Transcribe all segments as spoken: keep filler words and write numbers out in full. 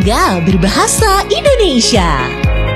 bangga berbahasa Indonesia.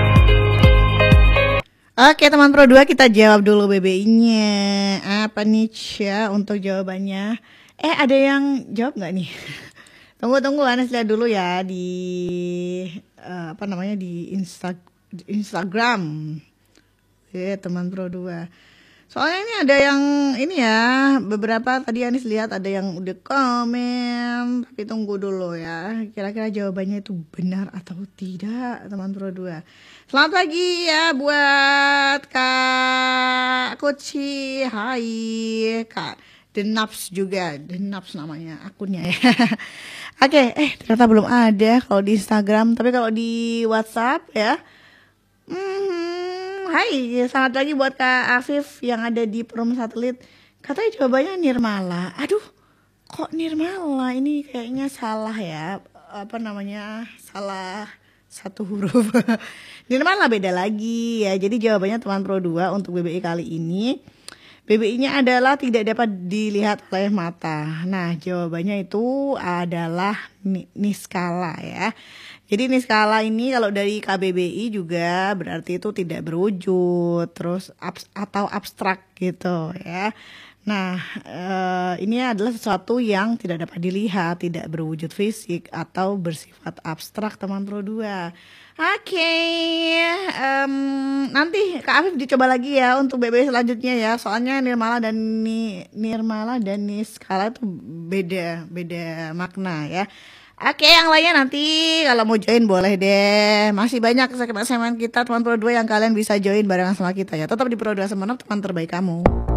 Oke teman Pro dua, kita jawab dulu B B I-nya. Apa nih Cia untuk jawabannya? Eh ada yang jawab nggak nih? Tunggu-tunggu, Anes lihat dulu ya di uh, apa namanya di Insta, di Instagram. Ya teman Pro dua. Soalnya ini ada yang ini ya, beberapa tadi Anis lihat ada yang udah komen, tapi tunggu dulu ya. Kira-kira jawabannya itu benar atau tidak, teman Pro dua. Selamat pagi ya buat Kak Kuci, hai Kak Denaps juga, Denaps namanya akunnya ya. Oke, eh ternyata belum ada kalau di Instagram, tapi kalau di WhatsApp ya. Hmm, Hai, selamat pagi buat Kak Afif yang ada di Perum Satelit. Katanya jawabannya Nirmala. Aduh, kok Nirmala? Ini kayaknya salah ya. Apa namanya? Salah satu huruf. Nirmala beda lagi ya. Jadi jawabannya teman Pro dua untuk B B I kali ini. B B I-nya adalah tidak dapat dilihat oleh mata. Nah, jawabannya itu adalah niskala ya. Jadi niskala ini kalau dari K B B I juga berarti itu tidak berwujud, terus abs atau abstrak gitu ya. Nah, eh, ini adalah sesuatu yang tidak dapat dilihat, tidak berwujud fisik atau bersifat abstrak teman Pro dua. Oke, okay. um, nanti Kak Afif dicoba lagi ya untuk B B I selanjutnya ya. Soalnya Nirmala dan Ni, Nirmala dan niskala itu beda, beda makna ya. Oke, yang lainnya nanti kalau mau join boleh deh. Masih banyak segmen-segmen kita teman Pro dua yang kalian bisa join barengan sama kita ya. Tetap di Pro dua Semenep, teman terbaik kamu.